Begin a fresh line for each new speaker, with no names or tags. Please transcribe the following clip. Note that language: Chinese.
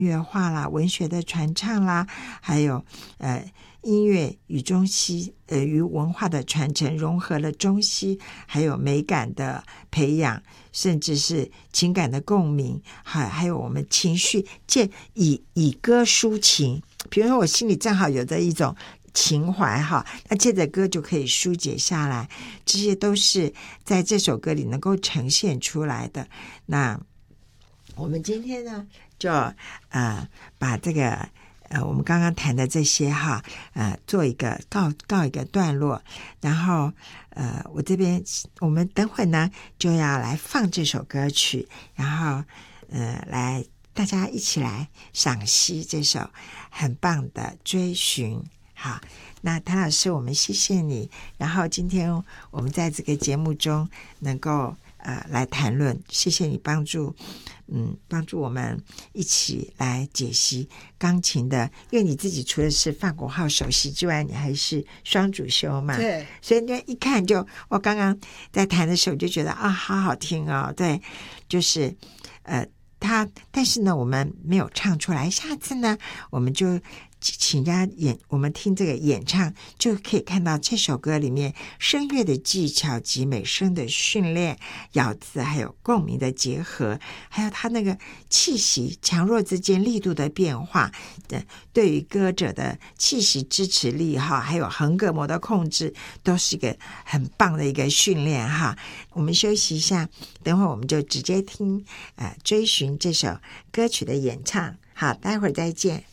乐化啦、文学的传唱啦，还有音乐与中西与文化的传承，融合了中西，还有美感的培养，甚至是情感的共鸣，还有我们情绪以歌抒情。比如说我心里正好有着一种情怀哈，那借着歌就可以疏解下来，这些都是在这首歌里能够呈现出来的。那我们今天呢，就把这个我们刚刚谈的这些哈，做一个告一个段落，然后我这边我们等会呢就要来放这首歌曲，然后来大家一起来赏析这首很棒的追寻。好，那谭老师，我们谢谢你。然后今天我们在这个节目中能够来谈论，谢谢你帮助我们一起来解析钢琴的，因为你自己除了是法国号首席之外，你还是双主修嘛，
对，
所以一看就，我刚刚在弹的时候就觉得好好听哦，对，就是但是呢我们没有唱出来，下次呢我们就请人家我们听这个演唱，就可以看到这首歌里面声乐的技巧及美声的训练，咬字还有共鸣的结合，还有它那个气息强弱之间力度的变化，对于歌者的气息支持力还有横膈膜的控制，都是一个很棒的一个训练哈。我们休息一下，等会儿我们就直接听追寻这首歌曲的演唱。好，待会儿再见。